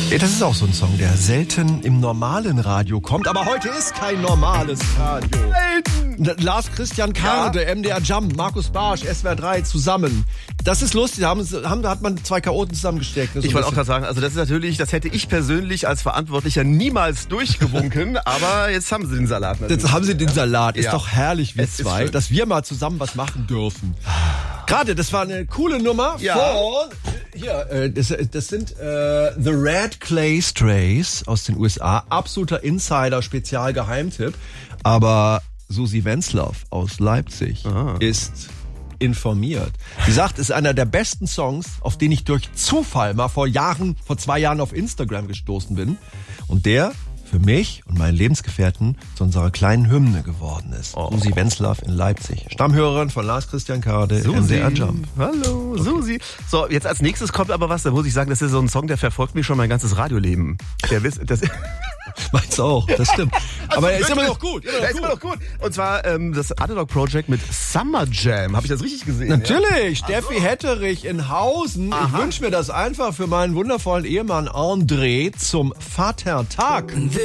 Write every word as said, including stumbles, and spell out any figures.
Das ist auch so ein Song, der selten im normalen Radio kommt. Aber heute ist kein normales Radio. Lars Christian Karde, ja. M D R Jump, Markus Barsch, S W R drei zusammen. Das ist lustig, da, haben, haben, da hat man zwei Chaoten zusammengesteckt. So ich wollte auch gerade sagen, also das ist natürlich, das hätte ich persönlich als Verantwortlicher niemals durchgewunken, aber jetzt haben sie den Salat natürlich. Jetzt haben sie den Salat. Ist ja. doch herrlich, wir es zwei, dass wir mal zusammen was machen dürfen. Gerade, das war eine coole Nummer ja. von, hier, äh, das, das sind äh, The Red Clay Strays aus den U S A. Absoluter Insider, Spezialgeheimtipp. Aber Susi Wenzlaff aus Leipzig ah. ist informiert. Sie sagt, es ist einer der besten Songs, auf den ich durch Zufall mal vor Jahren, vor zwei Jahren auf Instagram gestoßen bin. Und der für mich und meinen Lebensgefährten zu unserer kleinen Hymne geworden ist. Oh. Susi Wenzlaff in Leipzig. Stammhörerin von Lars Christian Karde, M D R Jump. Hallo, okay. Susi. So, jetzt als nächstes kommt aber was, da muss ich sagen, das ist so ein Song, der verfolgt mich schon mein ganzes Radioleben. Der wisst, das Meins auch, das stimmt. Aber er ist immer noch gut. Er ist immer noch gut. Und zwar ähm, das Underdog Project mit Summer Jam. Habe ich das richtig gesehen? Natürlich. Ja? Steffi so. Hetterich in Hausen. Aha. Ich wünsche mir das einfach für meinen wundervollen Ehemann André zum Vatertag.